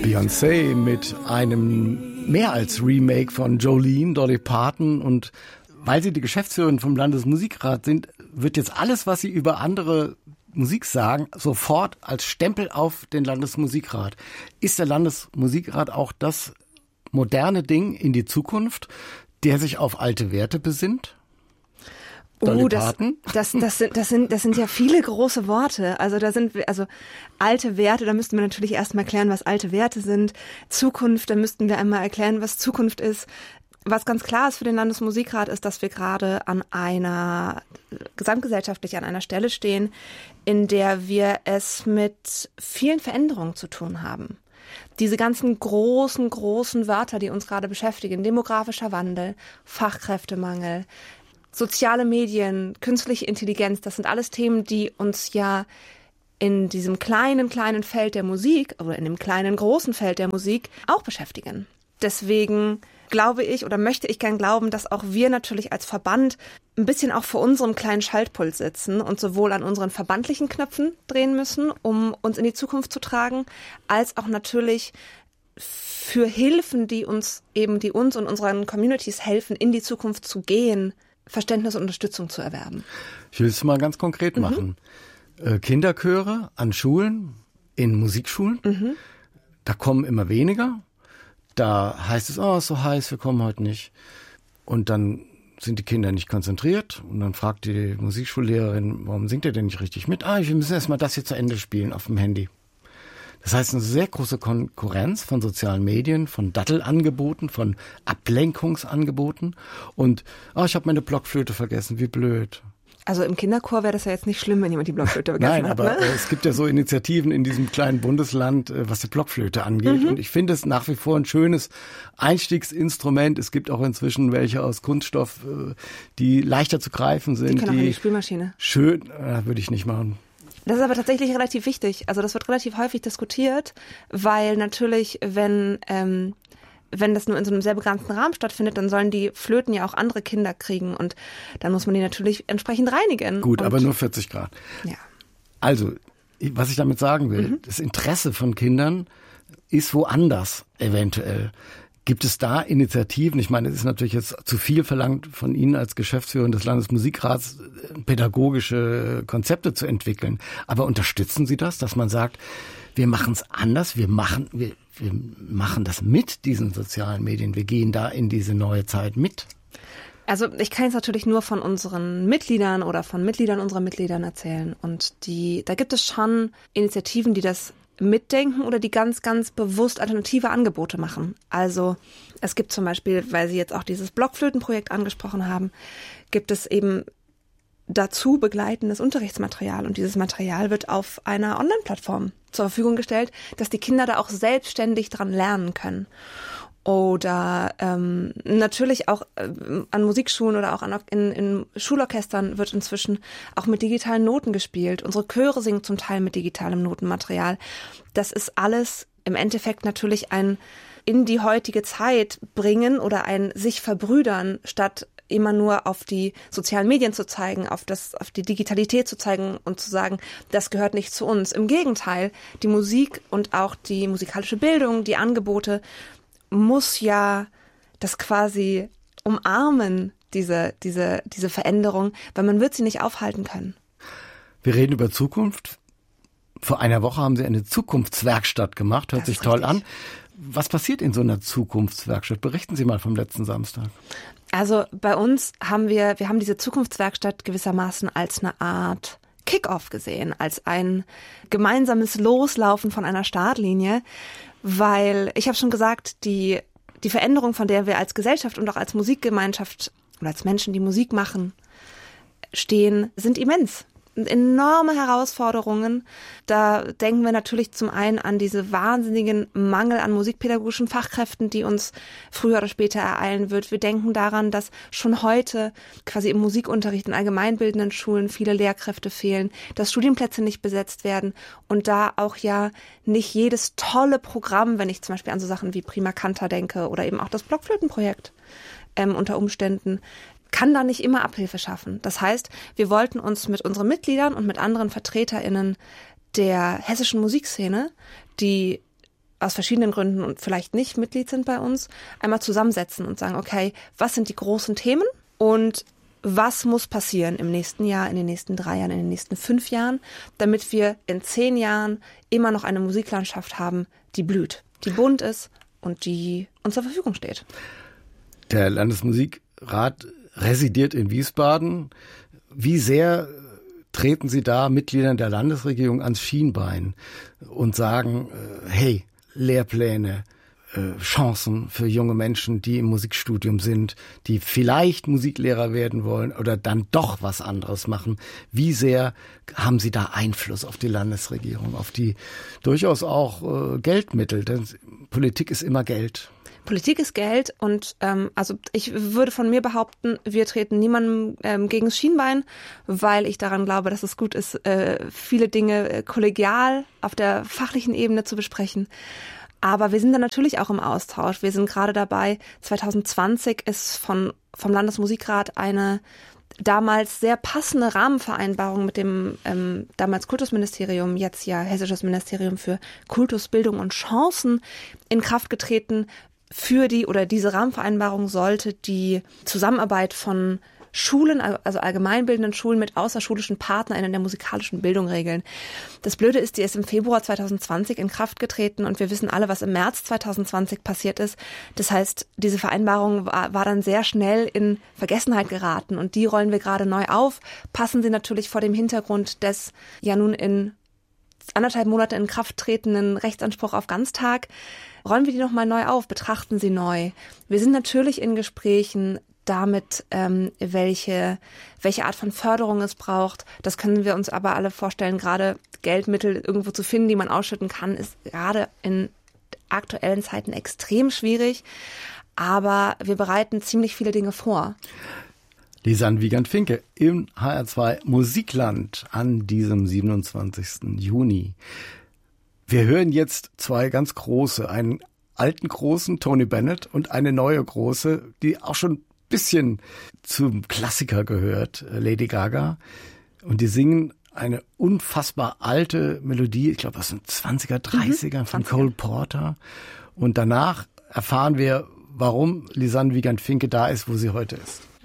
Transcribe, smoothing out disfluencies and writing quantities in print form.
Beyoncé mit einem mehr als Remake von Jolene, Dolly Parton. Und weil Sie die Geschäftsführerin vom Landesmusikrat sind, wird jetzt alles, was Sie über andere Musik sagen, sofort als Stempel auf den Landesmusikrat. Ist der Landesmusikrat auch das moderne Ding in die Zukunft, der sich auf alte Werte besinnt? Das sind ja viele große Worte. Also alte Werte, da müssten wir natürlich erstmal erklären, was alte Werte sind. Zukunft, da müssten wir einmal erklären, was Zukunft ist. Was ganz klar ist für den Landesmusikrat ist, dass wir gerade gesamtgesellschaftlich an einer Stelle stehen, in der wir es mit vielen Veränderungen zu tun haben. Diese ganzen großen Wörter, die uns gerade beschäftigen, demografischer Wandel, Fachkräftemangel, soziale Medien, künstliche Intelligenz, das sind alles Themen, die uns ja in diesem kleinen Feld der Musik oder in dem großen Feld der Musik auch beschäftigen. Deswegen glaube ich oder möchte ich gern glauben, dass auch wir natürlich als Verband ein bisschen auch vor unserem kleinen Schaltpult sitzen und sowohl an unseren verbandlichen Knöpfen drehen müssen, um uns in die Zukunft zu tragen, als auch natürlich für Hilfen, die uns und unseren Communities helfen, in die Zukunft zu gehen, Verständnis und Unterstützung zu erwerben. Ich will es mal ganz konkret machen. Kinderchöre an Schulen, in Musikschulen, da kommen immer weniger. Da heißt es, oh, ist so heiß, wir kommen heute nicht. Und dann sind die Kinder nicht konzentriert. Und dann fragt die Musikschullehrerin, warum singt ihr denn nicht richtig mit? Wir müssen erst mal das hier zu Ende spielen auf dem Handy. Das heißt, eine sehr große Konkurrenz von sozialen Medien, von Dattelangeboten, von Ablenkungsangeboten. Und, ich habe meine Blockflöte vergessen, wie blöd. Also im Kinderchor wäre das ja jetzt nicht schlimm, wenn jemand die Blockflöte vergessen hat. Nein, aber es gibt ja so Initiativen in diesem kleinen Bundesland, was die Blockflöte angeht. Und ich finde es nach wie vor ein schönes Einstiegsinstrument. Es gibt auch inzwischen welche aus Kunststoff, die leichter zu greifen sind. Die können auch in die Spülmaschine. Schön, würde ich nicht machen. Das ist aber tatsächlich relativ wichtig. Also das wird relativ häufig diskutiert, weil natürlich, wenn das nur in so einem sehr begrenzten Rahmen stattfindet, dann sollen die Flöten ja auch andere Kinder kriegen und dann muss man die natürlich entsprechend reinigen. Gut, aber nur 40 Grad. Ja. Also, was ich damit sagen will, das Interesse von Kindern ist woanders eventuell. Gibt es da Initiativen? Ich meine, es ist natürlich jetzt zu viel verlangt von Ihnen als Geschäftsführerin des Landesmusikrats, pädagogische Konzepte zu entwickeln. Aber unterstützen Sie das, dass man sagt, wir machen es anders, wir machen das mit diesen sozialen Medien, wir gehen da in diese neue Zeit mit? Also ich kann jetzt natürlich nur von unseren Mitgliedern oder von Mitgliedern unserer Mitgliedern erzählen. Und da gibt es schon Initiativen, die das mitdenken oder die ganz bewusst alternative Angebote machen. Also es gibt zum Beispiel, weil Sie jetzt auch dieses Blockflötenprojekt angesprochen haben, gibt es eben dazu begleitendes Unterrichtsmaterial und dieses Material wird auf einer Online-Plattform zur Verfügung gestellt, dass die Kinder da auch selbstständig dran lernen können. Oder natürlich auch an Musikschulen oder auch in Schulorchestern wird inzwischen auch mit digitalen Noten gespielt. Unsere Chöre singen zum Teil mit digitalem Notenmaterial. Das ist alles im Endeffekt natürlich ein in die heutige Zeit bringen oder ein sich verbrüdern, statt immer nur auf die sozialen Medien zu zeigen, auf die Digitalität zu zeigen und zu sagen, das gehört nicht zu uns. Im Gegenteil, die Musik und auch die musikalische Bildung, die Angebote muss ja das quasi umarmen, diese Veränderung, weil man wird sie nicht aufhalten können. Wir reden über Zukunft. Vor einer Woche haben Sie eine Zukunftswerkstatt gemacht, hört sich toll an. Was passiert in so einer Zukunftswerkstatt? Berichten Sie mal vom letzten Samstag. Also bei uns haben wir diese Zukunftswerkstatt gewissermaßen als eine Art Kick-off gesehen, als ein gemeinsames Loslaufen von einer Startlinie, weil ich habe schon gesagt, die Veränderung, von der wir als Gesellschaft und auch als Musikgemeinschaft oder als Menschen, die Musik machen, stehen, sind immens. Enorme Herausforderungen. Da denken wir natürlich zum einen an diese wahnsinnigen Mangel an musikpädagogischen Fachkräften, die uns früher oder später ereilen wird. Wir denken daran, dass schon heute quasi im Musikunterricht in allgemeinbildenden Schulen viele Lehrkräfte fehlen, dass Studienplätze nicht besetzt werden und da auch ja nicht jedes tolle Programm, wenn ich zum Beispiel an so Sachen wie Prima Canta denke oder eben auch das Blockflötenprojekt unter Umständen, kann da nicht immer Abhilfe schaffen. Das heißt, wir wollten uns mit unseren Mitgliedern und mit anderen VertreterInnen der hessischen Musikszene, die aus verschiedenen Gründen und vielleicht nicht Mitglied sind bei uns, einmal zusammensetzen und sagen, okay, was sind die großen Themen und was muss passieren im nächsten Jahr, in den nächsten 3 Jahren, in den nächsten 5 Jahren, damit wir in 10 Jahren immer noch eine Musiklandschaft haben, die blüht, die bunt ist und die uns zur Verfügung steht. Der Landesmusikrat residiert in Wiesbaden. Wie sehr treten Sie da Mitgliedern der Landesregierung ans Schienbein und sagen, hey, Lehrpläne, Chancen für junge Menschen, die im Musikstudium sind, die vielleicht Musiklehrer werden wollen oder dann doch was anderes machen. Wie sehr haben Sie da Einfluss auf die Landesregierung, auf die durchaus auch Geldmittel? Denn Politik ist immer Geld. Politik ist Geld und also ich würde von mir behaupten, wir treten niemandem gegen das Schienbein, weil ich daran glaube, dass es gut ist, viele Dinge kollegial auf der fachlichen Ebene zu besprechen. Aber wir sind dann natürlich auch im Austausch. Wir sind gerade dabei, 2020 ist vom Landesmusikrat eine damals sehr passende Rahmenvereinbarung mit dem damals Kultusministerium, jetzt ja Hessisches Ministerium für Kultus, Bildung und Chancen in Kraft getreten. Diese Rahmenvereinbarung sollte die Zusammenarbeit von Schulen, also allgemeinbildenden Schulen mit außerschulischen Partnern in der musikalischen Bildung regeln. Das Blöde ist, die ist im Februar 2020 in Kraft getreten und wir wissen alle, was im März 2020 passiert ist. Das heißt, diese Vereinbarung war dann sehr schnell in Vergessenheit geraten und die rollen wir gerade neu auf, passen sie natürlich vor dem Hintergrund des ja nun in 1,5 Monate in Kraft tretenden Rechtsanspruch auf Ganztag. Rollen wir die nochmal neu auf, betrachten sie neu. Wir sind natürlich in Gesprächen damit, welche Art von Förderung es braucht. Das können wir uns aber alle vorstellen. Gerade Geldmittel irgendwo zu finden, die man ausschütten kann, ist gerade in aktuellen Zeiten extrem schwierig. Aber wir bereiten ziemlich viele Dinge vor. Lisanne Wiegand-Finke im HR2 Musikland an diesem 27. Juni. Wir hören jetzt 2 ganz große, einen alten großen Tony Bennett und eine neue große, die auch schon bisschen zum Klassiker gehört, Lady Gaga. Und die singen eine unfassbar alte Melodie, ich glaube aus den 20er, 30er von Cole Porter. Und danach erfahren wir, warum Lisanne Wiegand-Finke da ist, wo sie heute ist.